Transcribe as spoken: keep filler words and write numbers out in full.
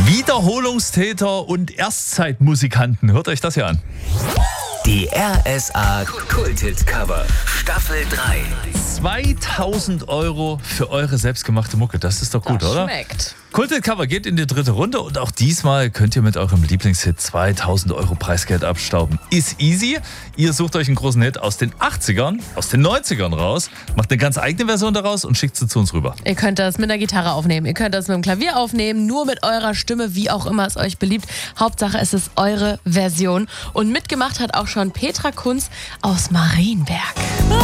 Wiederholungstäter und Erstzeitmusikanten. Hört euch das hier an. Die R S A Kulthit Cover Staffel drei. zweitausend Euro für eure selbstgemachte Mucke. Das ist doch gut, Das oder? schmeckt. Kulthit Cover geht in die dritte Runde und auch diesmal könnt ihr mit eurem Lieblingshit zweitausend Euro Preisgeld abstauben. Ist easy. Ihr sucht euch einen großen Hit aus den achtzigern, aus den neunzigern raus, macht eine ganz eigene Version daraus und schickt sie zu uns rüber. Ihr könnt das mit der Gitarre aufnehmen, ihr könnt das mit dem Klavier aufnehmen, nur mit eurer Stimme, wie auch immer es euch beliebt. Hauptsache, es ist eure Version. Und mitgemacht hat auch schon Petra Kunz aus Marienberg.